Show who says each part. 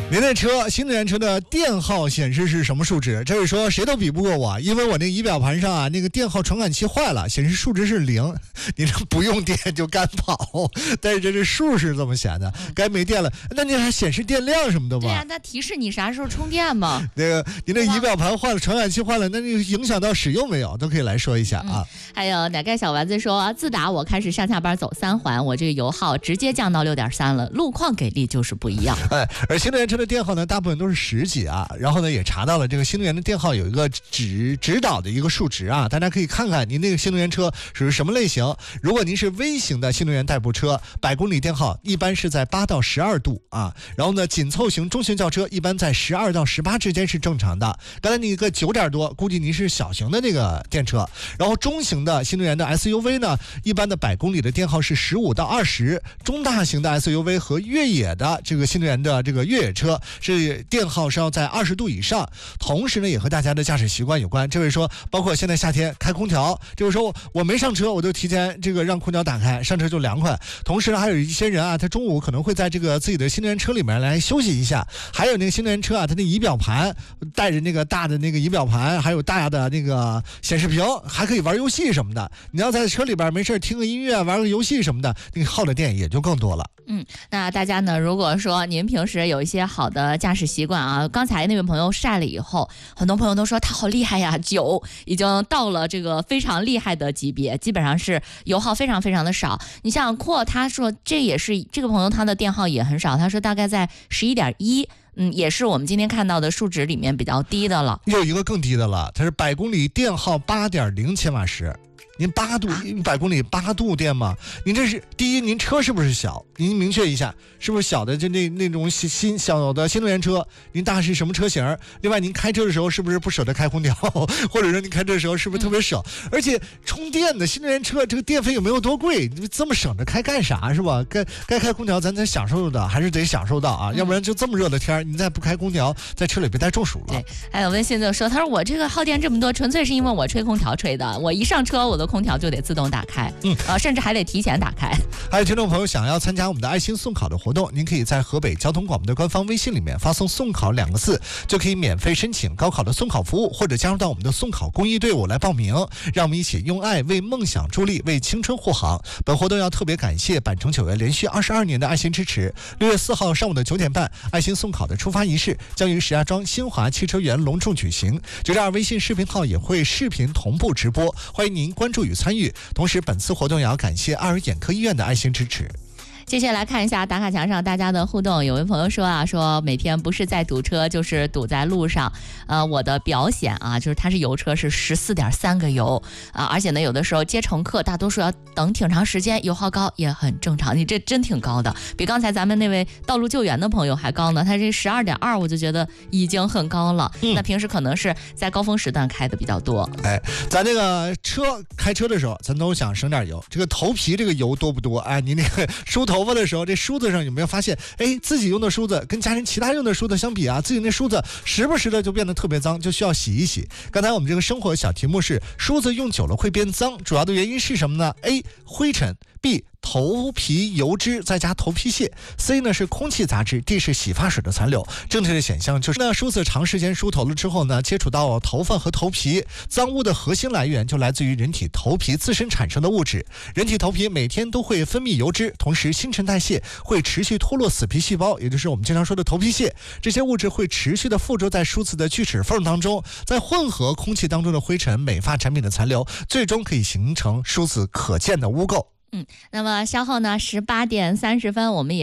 Speaker 1: 您的车，新能源车的电耗显示是什么数值？这是说谁都比不过我，因为我那仪表盘上啊，那个电耗传感器坏了，显示数值是0。你这不用电就干跑，但是这是数是这么显的，该没电了，那你还显示电量什么的吧？
Speaker 2: 对啊，它提示你啥时候充电嘛。
Speaker 1: 那个你那仪表盘坏了，传感器坏了，那你影响到使用没有？都可以来说一下啊。
Speaker 2: 还有奶盖小丸子说，自打我开始上下班走3环，我这个油耗直接降到6.3了，路况给力就是不一样。
Speaker 1: 而新能源车的电耗呢，大部分都是10几啊，然后呢也查到了这个新能源的电耗有一个指导的一个数值啊，大家可以看看您那个新能源车属于什么类型。如果您是微型的新能源代步车，100公里电耗一般是在8到12度啊，然后呢紧凑型中型轿车一般在12到18之间是正常的。刚才你一个9点多，估计您是小型的那个电车，然后中型的新能源的 SUV 呢，一般的100公里的电耗是15到20，中大型的 SUV 和越野的这个新能源的这个越野车是电耗是要在20度以上，同时呢也和大家的驾驶习惯有关。这位说包括现在夏天开空调，这位说我没上车我就提前这个让空调打开，上车就凉快。同时呢还有一些人啊，他中午可能会在这个自己的新能源车里面来休息一下，还有那个新能源车啊，它的仪表盘带着那个大的那个仪表盘，还有大的那个显示屏，还可以玩游戏什么的。你要在车里边没事听个音乐玩个游戏什么的，那个耗的电也就更多了。
Speaker 2: 那大家呢，如果说您平时有一些好的驾驶习惯啊，刚才那位朋友晒了以后，很多朋友都说他好厉害呀，9已经到了这个非常厉害的级别，基本上是油耗非常非常的少。你像阔，他说这也是这个朋友他的电耗也很少，他说大概在11.1。也是我们今天看到的数值里面比较低的了。
Speaker 1: 有一个更低的了，它是100公里电耗8.0千瓦时。您8度100公里8度电吗？您这是第一，您车是不是小？您明确一下，是不是小的就那种小的新能源车？您大是什么车型？另外，您开车的时候是不是不舍得开空调？或者说您开车的时候是不是特别省？而且充电的新能源车这个电费有没有多贵？你这么省着开干啥是吧？该开空调咱才享受的，还是得享受到啊，要不然就这么热的天，你再不开空调，在车里别太中暑了。
Speaker 2: 对，还有微信就说，他说我这个耗电这么多，纯粹是因为我吹空调吹的，我一上车我的空调就得自动打开，甚至还得提前打开。
Speaker 1: 还有听众朋友想要参加我们的爱心送考的活动，您可以在河北交通广播的官方微信里面发送送考2个字，就可以免费申请高考的送考服务，或者加入到我们的送考公益队伍来报名。让我们一起用爱为梦想助力，为青春护航。本活动要特别感谢板城9月连续22年的爱心支持。6月4号上午的9点半，爱心送考的出发仪式将于石家庄新华汽车园隆重举行，962微信视频号也会视频同步直播，欢迎您关注与参与。同时本次活动也要感谢爱尔眼科医院的爱心支持。
Speaker 2: 接下来看一下打卡墙上大家的互动。有位朋友说啊，说每天不是在堵车就是堵在路上。我的表显啊，就是他是油车，是14.3个油啊，而且呢有的时候接乘客大多数要等挺长时间，油耗高也很正常。你这真挺高的，比刚才咱们那位道路救援的朋友还高呢。他这12.2我就觉得已经很高了。那平时可能是在高峰时段开的比较多。
Speaker 1: 咱这个开车的时候咱都想省点油，这个头皮这个油多不多？你那个梳头发的时候，这梳子上有没有发现自己用的梳子跟家人其他用的梳子相比啊，自己那梳子时不时的就变得特别脏，就需要洗一洗。刚才我们这个生活小题目是梳子用久了会变脏，主要的原因是什么呢？ A 灰尘， B 头皮油脂再加头皮屑， C 呢是空气杂质， D 是洗发水的残留。正确的选项就是呢，梳子长时间梳头了之后呢，接触到头发和头皮，脏污的核心来源就来自于人体头皮自身产生的物质。人体头皮每天都会分泌油脂，同时新陈代谢会持续脱落死皮细胞，也就是我们经常说的头皮屑。这些物质会持续的附着在梳子的锯齿缝当中，在混合空气当中的灰尘、美发产品的残留，最终可以形成梳子可见的污垢。
Speaker 2: 那么稍后呢18点30分我们也